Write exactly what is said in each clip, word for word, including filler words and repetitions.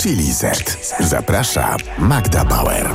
Chili Z. Zaprasza Magda Bauer.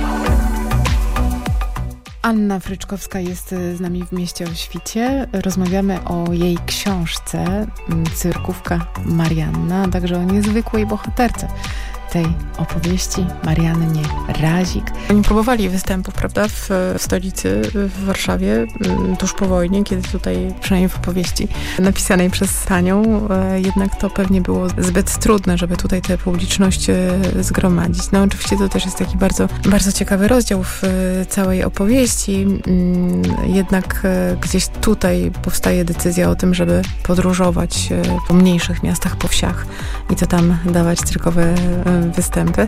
Anna Fryczkowska jest z nami w Mieście o Świcie. Rozmawiamy o jej książce Cyrkówka Marianna, a także o niezwykłej bohaterce tej opowieści, Mariannie Razik. Oni próbowali występów, prawda, w, w stolicy, w Warszawie, tuż po wojnie, kiedy tutaj, przynajmniej w opowieści napisanej przez Tanią, jednak to pewnie było zbyt trudne, żeby tutaj tę publiczność zgromadzić. No oczywiście to też jest taki bardzo, bardzo ciekawy rozdział w całej opowieści, jednak gdzieś tutaj powstaje decyzja o tym, żeby podróżować po mniejszych miastach, po wsiach i to tam dawać cyrkowe występy.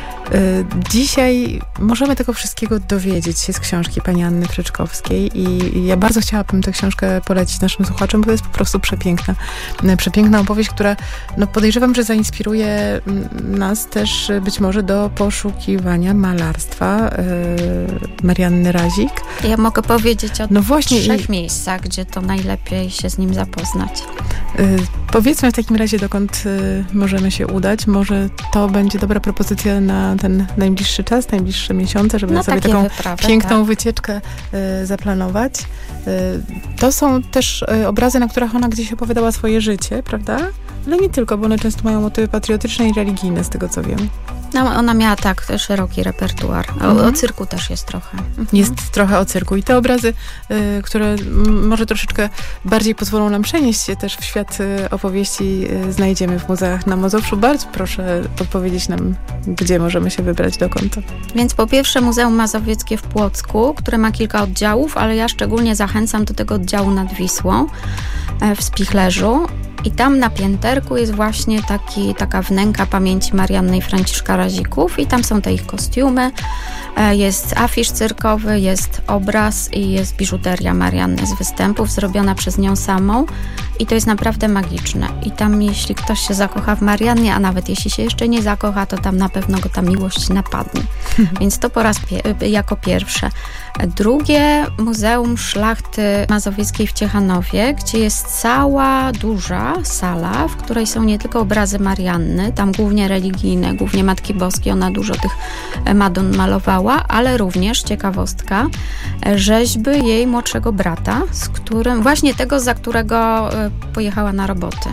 Dzisiaj możemy tego wszystkiego dowiedzieć się z książki pani Anny Fryczkowskiej i ja bardzo chciałabym tę książkę polecić naszym słuchaczom, bo to jest po prostu przepiękna, przepiękna opowieść, która no podejrzewam, że zainspiruje nas też być może do poszukiwania malarstwa Marianny Razik. Ja mogę powiedzieć o no właśnie trzech i... miejscach, gdzie to najlepiej się z nim zapoznać. Powiedzmy w takim razie, dokąd możemy się udać. Może to będzie dobra propozycja na ten najbliższy czas, najbliższe miesiące, żeby no, sobie taką wyprawy, piękną tak. wycieczkę y, zaplanować. Y, to są też y, obrazy, na których ona gdzieś opowiadała swoje życie, prawda? Ale nie tylko, bo one często mają motywy patriotyczne i religijne, z tego co wiem. No, ona miała tak szeroki repertuar. O, mhm. o cyrku też jest trochę. Mhm. Jest trochę o cyrku. I te obrazy, y, które m, może troszeczkę bardziej pozwolą nam przenieść się też w świat y, opowieści, y, znajdziemy w muzeach na Mazowszu. Bardzo proszę podpowiedzieć nam, gdzie możemy się wybrać, dokąd. Więc po pierwsze Muzeum Mazowieckie w Płocku, które ma kilka oddziałów, ale ja szczególnie zachęcam do tego oddziału nad Wisłą w Spichlerzu. I tam na pięterku jest właśnie taki, taka wnęka pamięci Marianny i Franciszka Razików i tam są te ich kostiumy, jest afisz cyrkowy, jest obraz i jest biżuteria Marianny z występów zrobiona przez nią samą i to jest naprawdę magiczne. I tam jeśli ktoś się zakocha w Mariannie, a nawet jeśli się jeszcze nie zakocha, to tam na pewno go ta miłość napadnie. Więc to po raz pie- jako pierwsze. Drugie, Muzeum Szlachty Mazowieckiej w Ciechanowie, gdzie jest cała duża sala, w której są nie tylko obrazy Marianny, tam głównie religijne, głównie Matki Boskiej, ona dużo tych Madon malowała, ale również, ciekawostka, rzeźby jej młodszego brata, z którym, właśnie tego, za którego pojechała na roboty.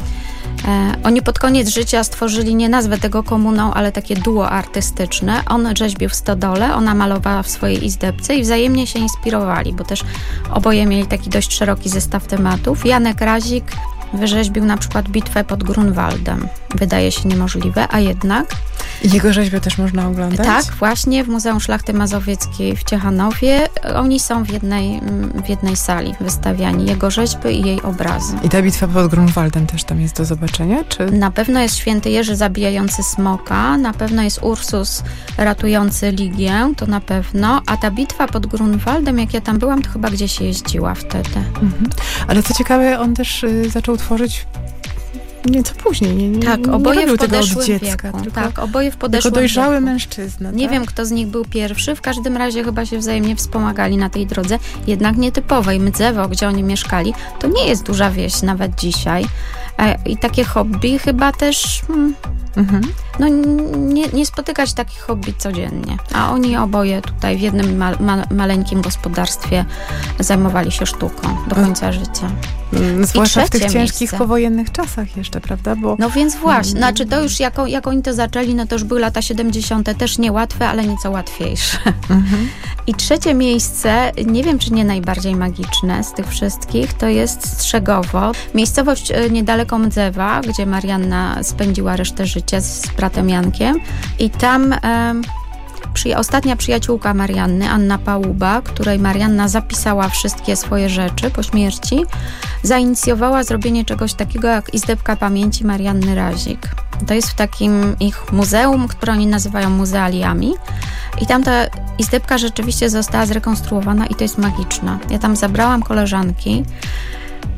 E, oni pod koniec życia stworzyli nie nazwę tego komuną, ale takie duo artystyczne. On rzeźbił w stodole, ona malowała w swojej izdebce i wzajemnie się inspirowali, bo też oboje mieli taki dość szeroki zestaw tematów. Janek Razik wyrzeźbił na przykład bitwę pod Grunwaldem. Wydaje się niemożliwe, a jednak... Jego rzeźbę też można oglądać? Tak, właśnie w Muzeum Szlachty Mazowieckiej w Ciechanowie. Oni są w jednej, w jednej sali wystawiani. Jego rzeźby i jej obrazy. I ta bitwa pod Grunwaldem też tam jest do zobaczenia? Czy? Na pewno jest święty Jerzy zabijający smoka, na pewno jest Ursus ratujący Ligię, to na pewno, a ta bitwa pod Grunwaldem, jak ja tam byłam, to chyba gdzieś jeździła wtedy. Mhm. Ale co ciekawe, on też y, zaczął tworzyć nieco później. Nie, nie, tak, nie oboje robił w tego od podeszłym dziecka. wieku. Tak, oboje w podeszłym jako dojrzały wieku. mężczyzna. Nie tak? wiem, kto z nich był pierwszy. W każdym razie chyba się wzajemnie wspomagali na tej drodze, jednak nietypowej. Mdzewo, gdzie oni mieszkali, to nie jest duża wieś nawet dzisiaj. I takie hobby chyba też... Hmm, mhm. No nie, nie spotykać takich hobby codziennie. A oni oboje tutaj w jednym ma, ma, maleńkim gospodarstwie zajmowali się sztuką do końca życia. Mm, zwłaszcza w tych miejsce. ciężkich powojennych czasach jeszcze, prawda? Bo... No więc właśnie. Znaczy to już jako, jak oni to zaczęli, no to już były lata siedemdziesiąte. Też niełatwe, ale nieco łatwiejsze. Mhm. I trzecie miejsce, nie wiem czy nie najbardziej magiczne z tych wszystkich, to jest Strzegowo. Miejscowość niedaleko Mdzewa, gdzie Marianna spędziła resztę życia z bratem Jankiem. I tam um, przy, ostatnia przyjaciółka Marianny, Anna Pałuba, której Marianna zapisała wszystkie swoje rzeczy po śmierci, zainicjowała zrobienie czegoś takiego jak izdebka pamięci Marianny Razik. To jest w takim ich muzeum, które oni nazywają muzealiami. I tam ta izdebka rzeczywiście została zrekonstruowana i to jest magiczna. Ja tam zabrałam koleżanki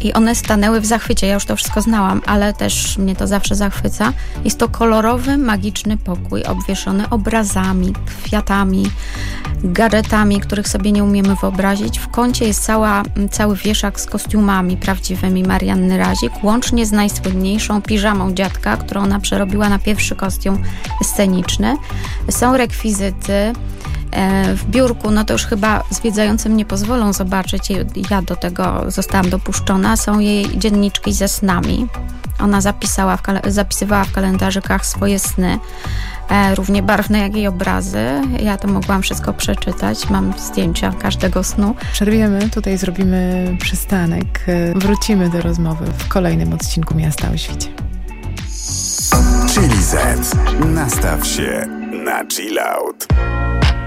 i one stanęły w zachwycie. Ja już to wszystko znałam, ale też mnie to zawsze zachwyca. Jest to kolorowy, magiczny pokój, obwieszony obrazami, kwiatami, gadżetami, których sobie nie umiemy wyobrazić. W kącie jest cała, cały wieszak z kostiumami prawdziwymi Marianny Razik, łącznie z najsłynniejszą piżamą dziadka, którą ona przerobiła na pierwszy kostium sceniczny. Są rekwizyty. W biurku, no to już chyba zwiedzającym nie pozwolą zobaczyć, ja do tego zostałam dopuszczona, są jej dzienniczki ze snami. Ona zapisała w kal- zapisywała w kalendarzykach swoje sny, e, równie barwne jak jej obrazy. Ja to mogłam wszystko przeczytać, mam zdjęcia każdego snu. Przerwiemy, tutaj zrobimy przystanek. Wrócimy do rozmowy w kolejnym odcinku Miasta o Świcie. Chili Z. Nastaw się na chill out.